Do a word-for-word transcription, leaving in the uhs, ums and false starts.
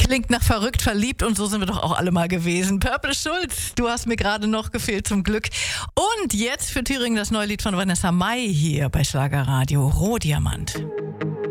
Klingt nach verrückt verliebt und so sind wir doch auch alle mal gewesen. Purple Schulz, du hast mir gerade noch gefehlt zum Glück. Und jetzt für Thüringen das neue Lied von Vanessa Mai hier bei Schlagerradio, Rohdiamant.